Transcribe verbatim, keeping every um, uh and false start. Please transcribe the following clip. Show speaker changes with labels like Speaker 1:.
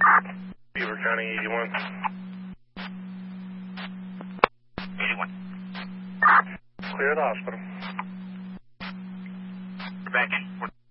Speaker 1: Beaver County eighty-one.
Speaker 2: eighty-one.
Speaker 1: Clear the hospital.
Speaker 2: We're back in. We're